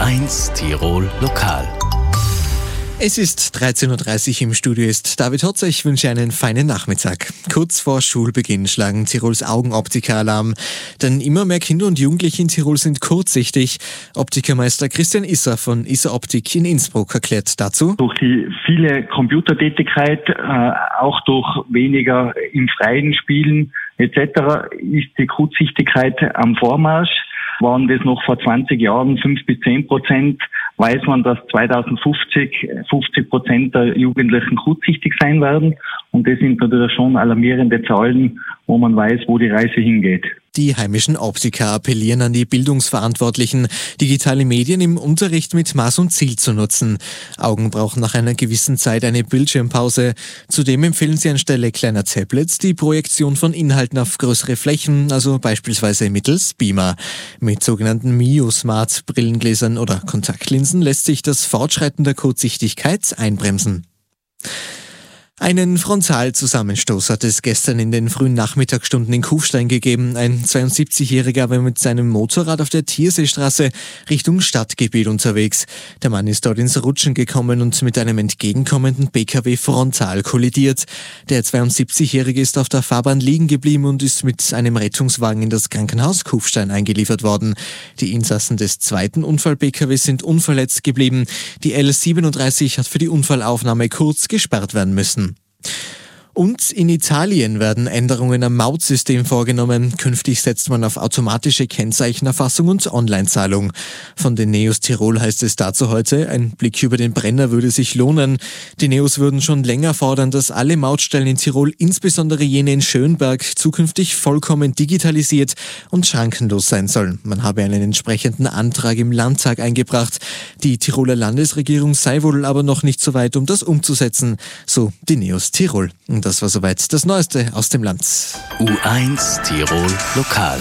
U1 Tirol Lokal. Es ist 13.30 Uhr, im Studio ist David Hotzer. Ich wünsche einen feinen Nachmittag. Kurz vor Schulbeginn schlagen Tirols Augenoptiker Alarm. Denn immer mehr Kinder und Jugendliche in Tirol sind kurzsichtig. Optikermeister Christian Isser von Isser Optik in Innsbruck erklärt dazu: Durch die viele Computertätigkeit, auch durch weniger im Freien Spielen etc. ist die Kurzsichtigkeit am Vormarsch. Waren das noch vor 20 Jahren 5-10%, weiß man, dass 2050 50% der Jugendlichen kurzsichtig sein werden. Und das sind natürlich schon alarmierende Zahlen, wo man weiß, wo die Reise hingeht. Die heimischen Optiker appellieren an die Bildungsverantwortlichen, digitale Medien im Unterricht mit Maß und Ziel zu nutzen. Augen brauchen nach einer gewissen Zeit eine Bildschirmpause. Zudem empfehlen sie anstelle kleiner Tablets die Projektion von Inhalten auf größere Flächen, also beispielsweise mittels Beamer. Mit sogenannten Mio-Smart-Brillengläsern oder Kontaktlinsen lässt sich das Fortschreiten der Kurzsichtigkeit einbremsen. Einen Frontalzusammenstoß hat es gestern in den frühen Nachmittagsstunden in Kufstein gegeben. Ein 72-Jähriger war mit seinem Motorrad auf der Thierseestraße Richtung Stadtgebiet unterwegs. Der Mann ist dort ins Rutschen gekommen und mit einem entgegenkommenden PKW frontal kollidiert. Der 72-Jährige ist auf der Fahrbahn liegen geblieben und ist mit einem Rettungswagen in das Krankenhaus Kufstein eingeliefert worden. Die Insassen des zweiten Unfall-PKW sind unverletzt geblieben. Die L37 hat für die Unfallaufnahme kurz gesperrt werden müssen. Und in Italien werden Änderungen am Mautsystem vorgenommen. Künftig setzt man auf automatische Kennzeichenerfassung und Online-Zahlung. Von den NEOS Tirol heißt es dazu heute: Ein Blick über den Brenner würde sich lohnen. Die NEOS würden schon länger fordern, dass alle Mautstellen in Tirol, insbesondere jene in Schönberg, zukünftig vollkommen digitalisiert und schrankenlos sein sollen. Man habe einen entsprechenden Antrag im Landtag eingebracht. Die Tiroler Landesregierung sei wohl aber noch nicht so weit, um das umzusetzen, so die NEOS Tirol. Und das war soweit das Neueste aus dem Land. U1 Tirol Lokal.